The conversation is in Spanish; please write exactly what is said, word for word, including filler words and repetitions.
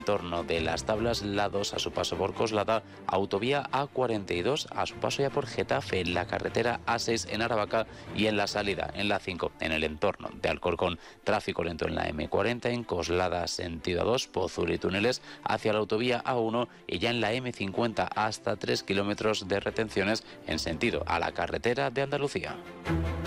Torno de las Tablas, la dos a su paso por Coslada, autovía A cuarenta y dos a su paso ya por Getafe, en la carretera A seis en Aravaca y en la salida en la cinco en el entorno de Alcorcón. Tráfico lento en la eme cuarenta en Coslada sentido A dos, Pozul y túneles hacia la autovía A uno y ya en la eme cincuenta hasta tres kilómetros de retenciones en sentido a la carretera de Andalucía.